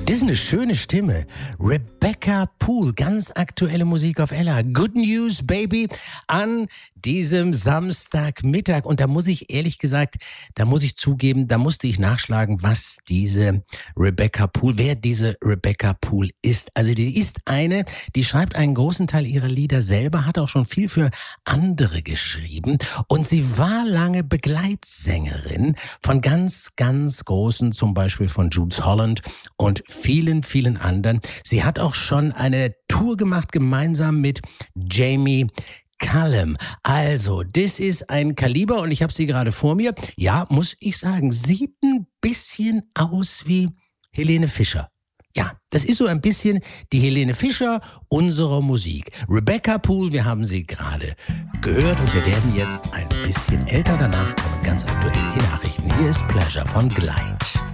Das ist eine schöne Stimme. Rebecca Poole, ganz aktuelle Musik auf Ella. Good News, Baby, an diesem Samstagmittag. Und da muss ich ehrlich gesagt, da muss ich zugeben, da musste ich nachschlagen, was wer diese Rebecca Poole ist. Also die ist eine, die schreibt einen großen Teil ihrer Lieder selber, hat auch schon viel für andere geschrieben. Und sie war lange Begleitsängerin von ganz, ganz großen, zum Beispiel von Jools Holland und vielen, vielen anderen. Sie hat auch schon eine Tour gemacht, gemeinsam mit Jamie Cullum. Also, das ist ein Kaliber und ich habe sie gerade vor mir. Ja, muss ich sagen, sieht ein bisschen aus wie Helene Fischer. Ja, das ist so ein bisschen die Helene Fischer unserer Musik. Rebecca Poole, wir haben sie gerade gehört und wir werden jetzt ein bisschen älter. Danach kommen ganz aktuell die Nachrichten. Hier ist Pleasure von Gleit.